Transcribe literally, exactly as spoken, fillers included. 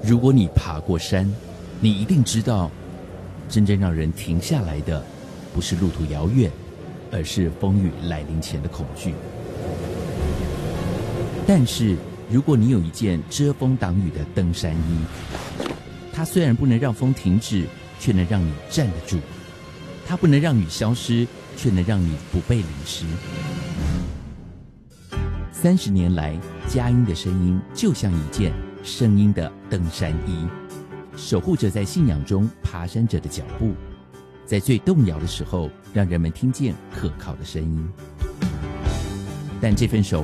如果你爬过山，你一定知道，真正让人停下来的，不是路途遥远，而是风雨来临前的恐惧。但是，如果你有一件遮风挡雨的登山衣，它虽然不能让风停止，却能让你站得住；它不能让雨消失，却能让你不被淋湿。三十年来，佳音的声音就像一件声音的登山衣，守护着在信仰中爬山者的脚步，在最动摇的时候，让人们听见可靠的声音。但这份守